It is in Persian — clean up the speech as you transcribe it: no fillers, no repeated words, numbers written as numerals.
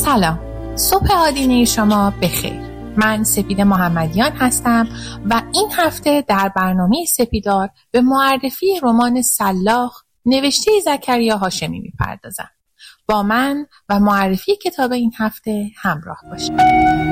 سلام، صبح آدینه شما بخیر. من سپید محمدیان هستم و این هفته در برنامه سپیدار به معرفی رمان سلاخ نوشته زکریا هاشمی میپردازم. با من و معرفی کتاب این هفته همراه باشید.